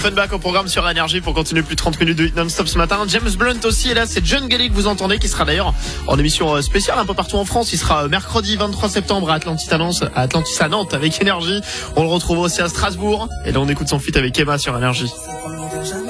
Offenbach au programme sur Énergie pour continuer plus de 30 minutes de hit non-stop ce matin. James Blunt aussi est là, c'est John Gelly que vous entendez, qui sera d'ailleurs en émission spéciale un peu partout en France. Il sera mercredi 23 septembre à Atlantis à Nantes avec Énergie. On le retrouve aussi à Strasbourg. Et là on écoute son feat avec Emma sur Énergie.